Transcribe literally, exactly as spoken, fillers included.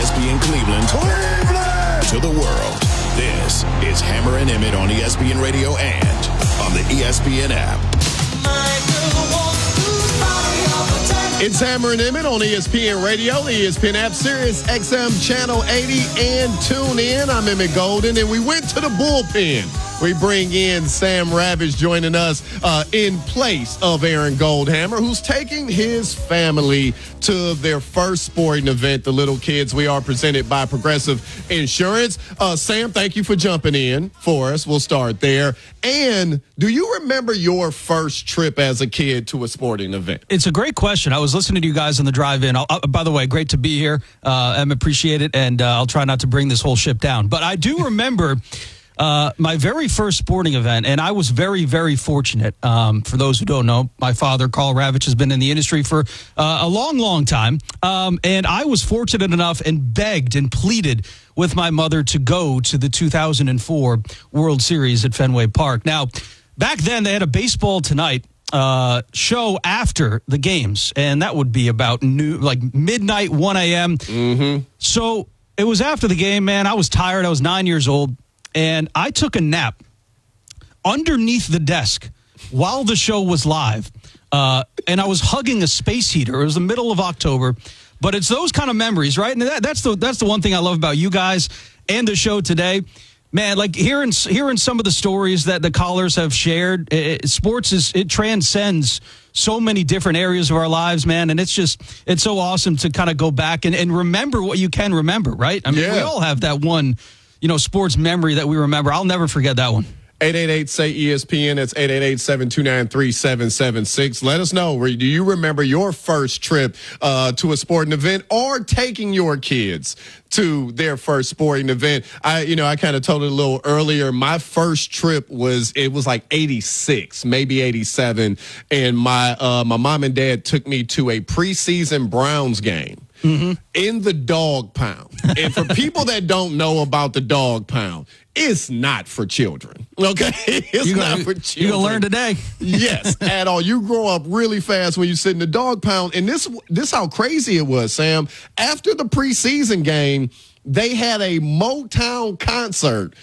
S P N Cleveland, Cleveland to the world. This is Hammer and Emmett on E S P N Radio and on the E S P N app. It's Hammer and Emmett on E S P N Radio, the E S P N app, Sirius X M Channel eighty, and tune in. I'm Emmett Golden, and we went to the bullpen. We bring in Sam Ravage joining us uh, in place of Aaron Goldhammer, who's taking his family to their first sporting event, the Little Kids. We are presented by Progressive Insurance. Uh, Sam, thank you for jumping in for us. We'll start there. And do you remember your first trip as a kid to a sporting event? It's a great question. I was listening to you guys on the drive-in. Uh, by the way, great to be here. Uh, I appreciate it, and uh, I'll try not to bring this whole ship down. But I do remember uh, my very first sporting event, and I was very, very fortunate. Um, for those who don't know, my father, Carl Ravitch, has been in the industry for uh, a long, long time. Um, and I was fortunate enough and begged and pleaded with my mother to go to the two thousand four World Series at Fenway Park. Now, back then, they had a Baseball Tonight uh, show after the games, and that would be about new, like midnight, one a.m. Mm-hmm. So it was after the game, man. I was tired. I was nine years old, and I took a nap underneath the desk while the show was live, uh, and I was hugging a space heater. It was the middle of October. But it's those kind of memories, right? And that, that's the that's the one thing I love about you guys and the show today. Man, like hearing hearing some of the stories that the callers have shared, it, sports is it transcends so many different areas of our lives, man. And it's just it's so awesome to kind of go back and, and remember what you can remember, right? I mean, yeah. We all have that one, you know, sports memory that we remember. I'll never forget that one. eight eight eight, say E S P N. That's eight eight eight, seven two nine, three seven seven six. Let us know. Do you remember your first trip uh, to a sporting event or taking your kids to their first sporting event? I, you know, I kind of told it a little earlier. My first trip was, it was like eighty-six, maybe eighty-seven. And my, uh, my mom and dad took me to a preseason Browns game. Mm-hmm. In the dog pound. And for people that don't know about the dog pound, it's not for children. Okay? It's you not gonna, for children. You're going to learn today. Yes, at all. You grow up really fast when you sit in the dog pound. And this this how crazy it was, Sam. After the preseason game, they had a Motown concert